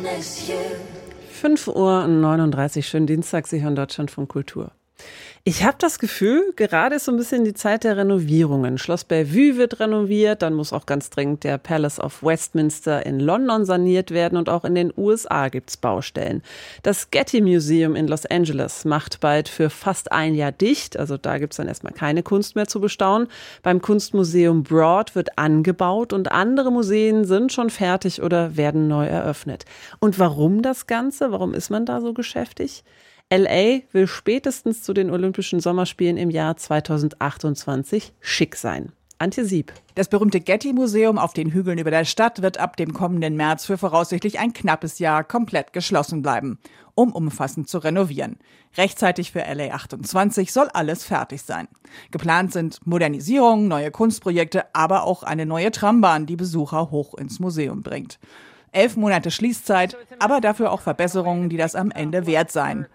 5:39 Uhr, schönen Dienstag, Sie hören Deutschlandfunk Kultur. Ich habe das Gefühl, gerade ist so ein bisschen die Zeit der Renovierungen. Schloss Bellevue wird renoviert, dann muss auch ganz dringend der Palace of Westminster in London saniert werden und auch in den USA gibt's Baustellen. Das Getty Museum in Los Angeles macht bald für fast ein Jahr dicht, also da gibt's dann erstmal keine Kunst mehr zu bestaunen. Beim Kunstmuseum Broad wird angebaut und andere Museen sind schon fertig oder werden neu eröffnet. Und warum das Ganze? Warum ist man da so geschäftig? LA will spätestens zu den Olympischen Sommerspielen im Jahr 2028 schick sein. Antje Sieb. Das berühmte Getty-Museum auf den Hügeln über der Stadt wird ab dem kommenden März für voraussichtlich ein knappes Jahr komplett geschlossen bleiben, um umfassend zu renovieren. Rechtzeitig für LA 28 soll alles fertig sein. Geplant sind Modernisierungen, neue Kunstprojekte, aber auch eine neue Trambahn, die Besucher hoch ins Museum bringt. 11 Monate Schließzeit, aber dafür auch Verbesserungen, die das am Ende wert seien.